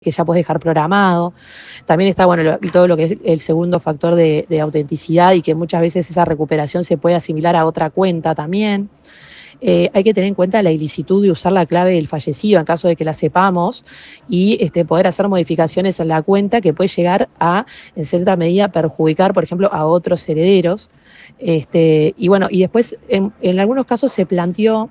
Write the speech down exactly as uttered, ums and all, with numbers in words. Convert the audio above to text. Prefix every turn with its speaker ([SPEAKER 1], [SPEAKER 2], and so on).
[SPEAKER 1] que ya puedes dejar programado. También está, bueno, lo, todo lo que es el segundo factor de, de autenticidad y que muchas veces esa recuperación se puede asimilar a otra cuenta también. Eh, hay que tener en cuenta la ilicitud de usar la clave del fallecido en caso de que la sepamos y este, poder hacer modificaciones en la cuenta que puede llegar a, en cierta medida, perjudicar, por ejemplo, a otros herederos. Este, y bueno, y después en, en algunos casos se planteó